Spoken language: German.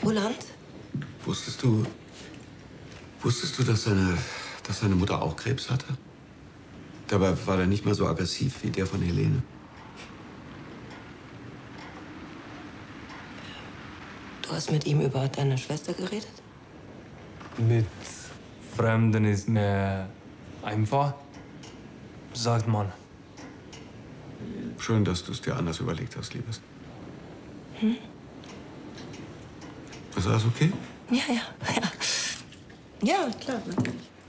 Roland? Wusstest du, dass seine Mutter auch Krebs hatte? Dabei war er nicht mal so aggressiv wie der von Helene. Du hast mit ihm über deine Schwester geredet? Mit Fremden ist mir einfach, sagt man. Schön, dass du es dir anders überlegt hast, Liebes. Hm? Ist alles okay? Ja, ja, ja. Ja, klar, natürlich.